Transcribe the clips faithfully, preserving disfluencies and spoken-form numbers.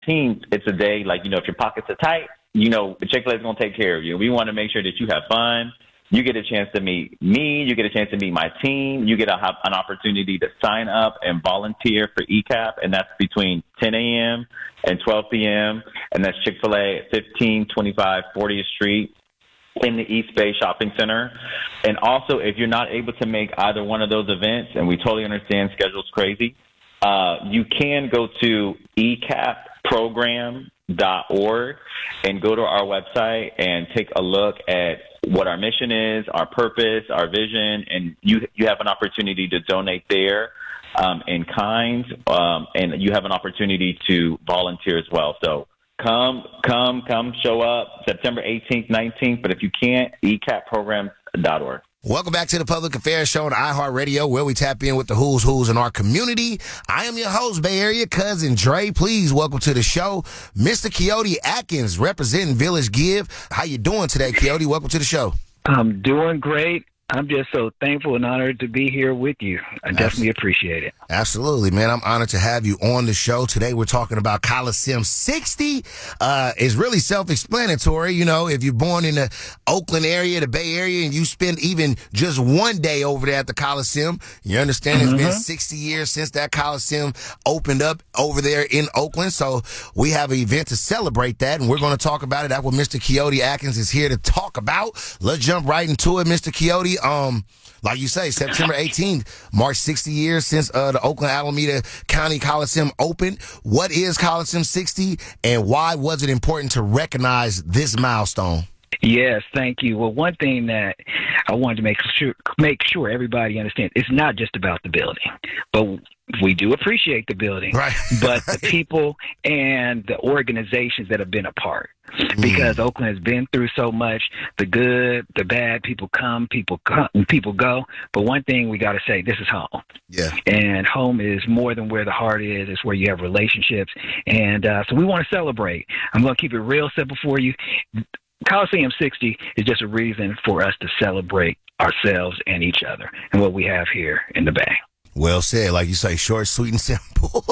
eighteenth, it's a day like, you know, if your pockets are tight, you know, Chick-fil-A is going to take care of you. We want to make sure that you have fun. You get a chance to meet me. You get a chance to meet my team. You get a, an opportunity to sign up and volunteer for E C A P, and that's between ten a.m. and twelve p.m., and that's Chick-fil-A at fifteen twenty-five fortieth Street in the East Bay Shopping Center. And also, if you're not able to make either one of those events, and we totally understand schedule's crazy, uh, you can go to e cap program dot org and go to our website and take a look at what our mission is, our purpose, our vision, and you you have an opportunity to donate there um, in kind, um, and you have an opportunity to volunteer as well. So come, come, come, show up September eighteenth, nineteenth, but if you can't, e cap program dot org. Welcome back to the Public Affairs Show on iHeartRadio, where we tap in with the who's who's in our community. I am your host, Bay Area cousin Dre. Please welcome to the show, Mister Keoti Atkins, representing Village Give. How you doing today, Keoti? Welcome to the show. I'm doing great. I'm just so thankful and honored to be here with you. I definitely appreciate it. Absolutely, man. I'm honored to have you on the show. Today we're talking about Coliseum sixty. Uh, it's really self-explanatory. You know, if you're born in the Oakland area, the Bay Area, and you spend even just one day over there at the Coliseum, you understand mm-hmm. It's been sixty years since that Coliseum opened up over there in Oakland. So we have an event to celebrate that, and we're going to talk about it. That's what Mister Keoti Atkins is here to talk about. Let's jump right into it, Mister Keoti. Um, like you say, September eighteenth marks sixty years since uh, the Oakland Alameda County Coliseum opened. What is Coliseum sixty, and why was it important to recognize this milestone? Yes, thank you. Well, one thing that I wanted to make sure make sure everybody understands, it's not just about the building, but we do appreciate the building, right? But the people and the organizations that have been a part. Because mm. Oakland has been through so much, the good, the bad, people come, people come, people go. But one thing we got to say, this is home. Yeah. And home is more than where the heart is. It's where you have relationships. And uh, so we want to celebrate. I'm going to keep it real simple for you. Coliseum sixty is just a reason for us to celebrate ourselves and each other and what we have here in the Bay. Well said. Like you say, short, sweet, and simple.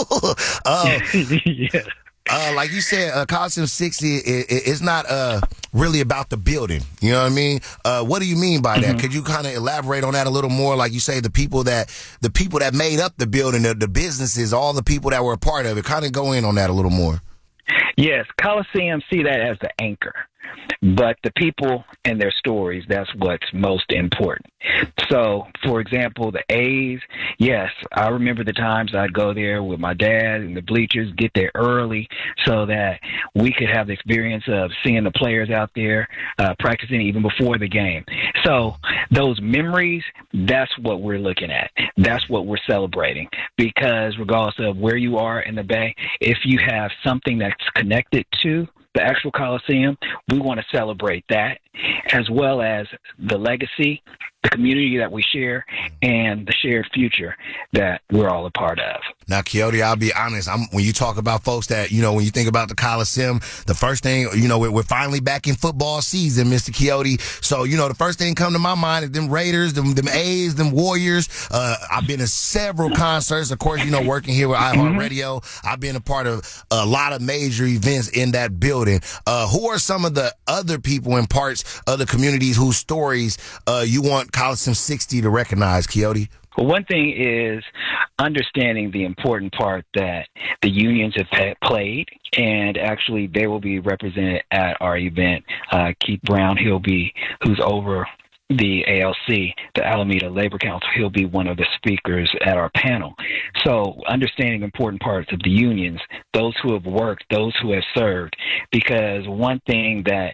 uh, yeah. Uh, like you said, uh, Coliseum sixty is, is not uh, really about the building. You know what I mean? Uh, what do you mean by that? Mm-hmm. Could you kind of elaborate on that a little more? Like you say, the people that the people that made up the building, the, the businesses, all the people that were a part of it. Kind of go in on that a little more. Yes, Coliseum, see that as the anchor. But the people and their stories, that's what's most important. So, for example, the A's, yes, I remember the times I'd go there with my dad in the bleachers, get there early so that we could have the experience of seeing the players out there uh, practicing even before the game. So those memories, that's what we're looking at. That's what we're celebrating. Because regardless of where you are in the Bay, if you have something that's connected to the actual Coliseum, we want to celebrate that, as well as the legacy, the community that we share, and the shared future that we're all a part of. Now, Keoti, I'll be honest. I'm, when you talk about folks that, you know, when you think about the Coliseum, the first thing, you know, we're, we're finally back in football season, Mister Keoti. So, you know, the first thing come to my mind is them Raiders, them, them A's, them Warriors. Uh, I've been to several concerts. Of course, you know, working here with iHeartRadio, I've been a part of a lot of major events in that building. Uh, who are some of the other people and parts of the communities whose stories uh, you want Coliseum sixty to recognize, Keoti? Well, one thing is understanding the important part that the unions have pa- played, and actually they will be represented at our event. Uh, Keith Brown, he'll be, who's over the A L C, the Alameda Labor Council, he'll be one of the speakers at our panel. So understanding important parts of the unions, those who have worked, those who have served, because one thing that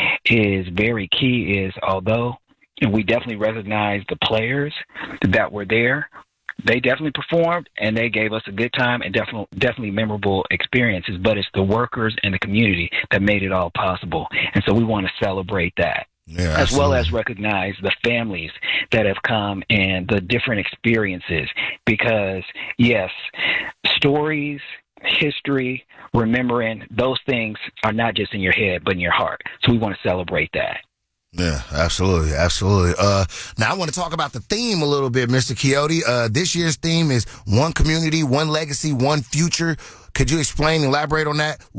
is very key is, although and we definitely recognize the players that were there, they definitely performed and they gave us a good time and definitely definitely memorable experiences, but it's the workers and the community that made it all possible. And so we want to celebrate that. Yeah, as well as recognize the families that have come and the different experiences, because yes, stories, history, remembering, those things are not just in your head but in your heart. So we want to celebrate that. Yeah, absolutely, absolutely. Uh, now I want to talk about the theme a little bit, Mister Quixote. Uh, this year's theme is one community, one legacy, one future. Could you explain, elaborate on that?